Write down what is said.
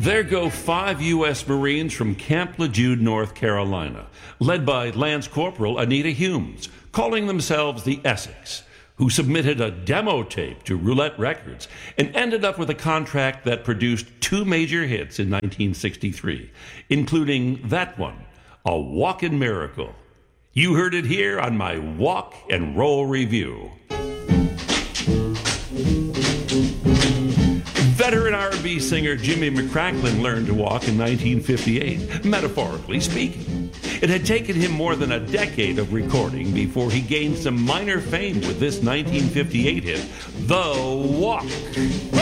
There go 5 U.S. Marines from Camp Lejeune, North Carolina, led by Lance Corporal Anita Humes, calling themselves the Essex, who submitted a demo tape to Roulette Records and ended up with a contract that produced 2 major hits in 1963, including that one, A Walkin' Miracle. You heard it here on my Walk and Roll Review. Veteran R&B singer Jimmy McCracklin learned to walk in 1958, metaphorically speaking. It had taken him more than a decade of recording before he gained some minor fame with this 1958 hit, The Walk.